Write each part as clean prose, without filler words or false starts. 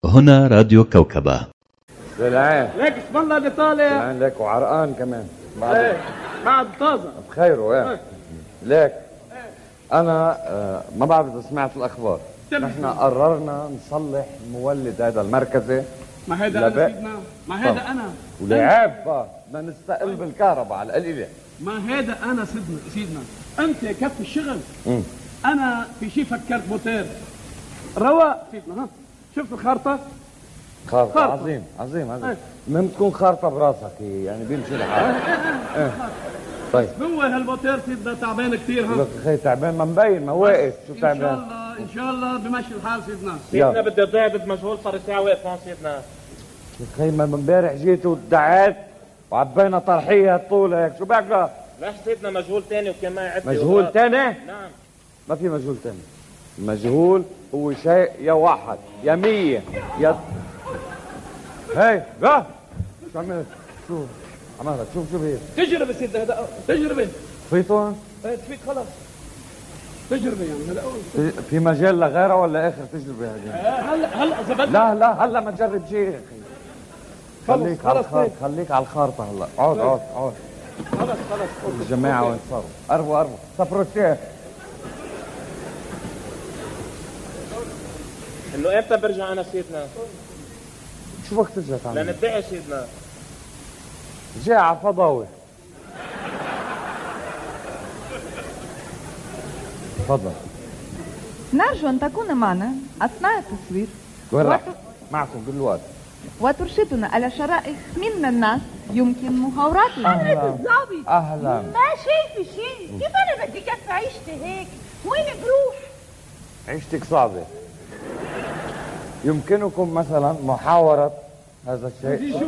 هنا راديو كوكبة. للعين ليك اسم الله اللي طالع. لك وعرقان كمان بعد طازة بخيره ايه ليك. انا ما بعرف اذا سمعت الاخبار. نحن قررنا نصلح المولد هذا المركزي. ما هيدا انا سيدنا، ما هيدا انا ولعب بدنا نستقل بالكهرباء على القليله. ما هيدا انا سيدنا انت كف الشغل. انا في شيء فكرت موتير رواق سيدنا. ها شفت الخارطة؟ خارطة عظيم عظيم عظيم. المهم تكون خارطة براسك يعني بيمشي الحال. طيب هو هالموتير سيدنا تعبان كثير. ها لك اخي تعبان ما مبين ما واقف. شو تعبان؟ ان شاء الله بمشي الحال سيدنا. سيدنا بدي ضعبت مشغول صار ساعة واقف هون سيدنا. اخي ما امبارح جيت ودعيت وعبينا طرحية طول هيك. شو بك؟ لا سيدنا مشغول تاني وكان معي عدة. مجهول تاني؟ نعم ما في مجهول تاني. المجهول هو شيء يا واحد يا 100 يا هي لا. شو عملت؟ شو عملت؟ شوف هي تجربة سيدنا. هذا تجربة. فيتون؟ ايه تفيت خلص. تجربة يعني هذا اول. في مجال لغيرها ولا اخر تجربة هذه؟ هلا زبدنا. لا هلا ما تجرب شيء يا اخي. خليك على الخارطة. خليك على الخارطة هلا. اقعد خلص الجماعة وين صاروا؟ قربوا صفروا الشيخ. انه امتى برجع انا سيدنا؟ شو بدك ترجع تعمل؟ لندعي سيدنا. جاي على فضاوي. تفضل. نرجو أن تكون معنا أثناء التصوير وين راح؟ معكم كل الوقت. وترشدنا على شرائح من الناس يمكن محاوراتهم. حضرة الضابط أهلا. ما شايفة شيء. كيف أنا بدي كفي عيشتي هيك؟ وين بروح؟ عيشتك صعبة. يمكنكم مثلا محاورة هذا الشيء.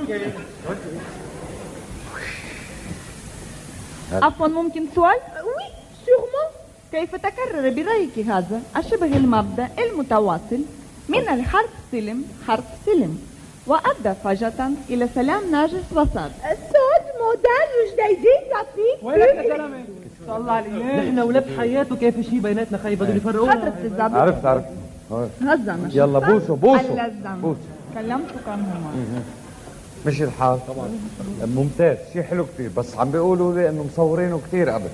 عفوا ممكن سؤال؟ وي سيغمون. كيف تكرر برأيك هذا الشبه المبدأ المتواصل من الحرف سلم حرف سلم وأدى فجأة إلى سلام ناجس وصاد؟ صوت مودال وجديدين تعطيك. وينك يا زلمة؟ صلى الله عليه. نحن ولاد حياته كيف شيء بيناتنا خي بدهم يفرقونا. حضرة الضابط. عرفت هزم. يلا بوسوا. اللزم. كلمتك عنهما. مش الحال طبعا ممتاز. شيء حلو كتير بس عم بيقولوا لي انه مصورينه كتير قبل.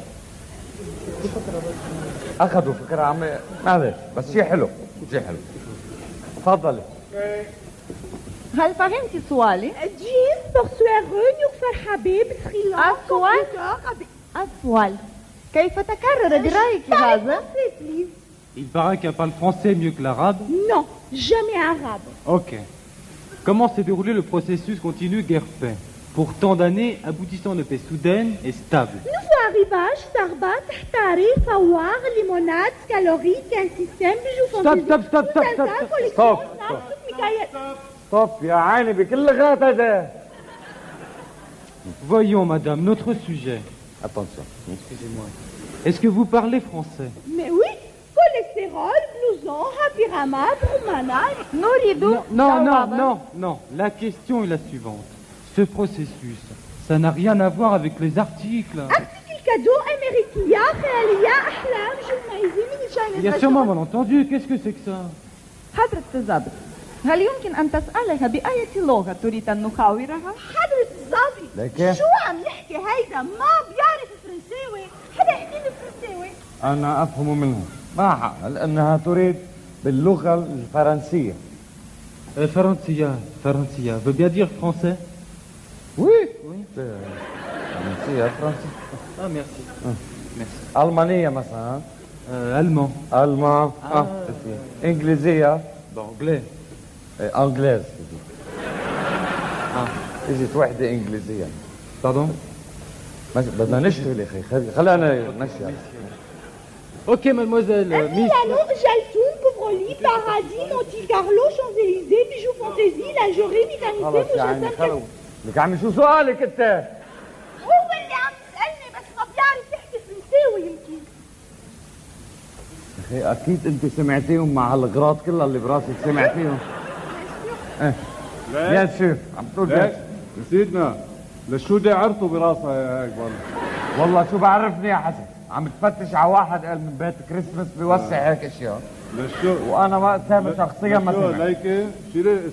اخذوا فكرة معلش بس شيء حلو. تفضلي. هل فهمت سؤالي؟ جيس بورسويرون يغفر حبيب سريلانكا. السؤال كيف تكرر برأيك هذا؟ Il paraît qu'elle parle français mieux que l'arabe. Non, jamais arabe. Ok. Comment s'est déroulé le processus continu guerre-paix pour tant d'années aboutissant de paix soudaine et stable? Nouveau arrivage, Sarbat, Tahtari, Fawar, limonade, calorique, un système, bijoux fantaisie. Stop يا عيني بكل غلط هذا. Voyons madame, notre sujet. Attention. Excusez-moi. Est-ce que vous parlez français? Mais oui, cholestérol, blouson, hapirama, brumana. Non. La question est la suivante. Ce processus, ça n'a rien à voir avec les articles. Article cadeau, Amérikia, Khalia, Ahlam, Journalisme, Nishane. Il y a sûrement malentendu. Qu'est-ce que c'est que ça? حضرة الضابط هل يمكن أن تسألها بأية لغة تريد أن نحاورها؟ حضرة الضابط لكن شو عم يحكي هيدا؟ ما بيعرف فرنساوي. حدا يحكي لي فرنساوي. أنا أفهم منها ما حق لأنها تريد باللغة الفرنسية. Francia. Veut bien dire français? Oui. فرنسية. Ah merci. ألمانية مثلا. Allemand. ألمان. إنجليزية. Anglais. أنجليز. اجت وحدة إنجليزية. Pardon? بدنا نشتغل يا أخي. خلينا نمشي. Ok mademoiselle. Miss. Milano, Jalsoun, Couvroli, Paradis, Monte Carlo, Champs-Élysées, bijoux fantaisie, lingerie, mécanicité, خلص يا عيني مجسم. خلص. لك عمي شو سؤالك أنت؟ هو اللي عم يسألني بس ما بيعرف يحكي فرنساوي يمكن. أخي أكيد أنت سمعتيهم مع هالغراض كلها اللي براسك سمعتيهم. بيان سور عم تقول ليك سيدنا لشو دعرته براسها هيك والله شو بعرفني يا حسن. عم تفتش على واحد قال من بيت كريسمس بيوسع هيك اشياء لشو وانا ما سامع شخصيا ما لشو سمعت. ليك شيلي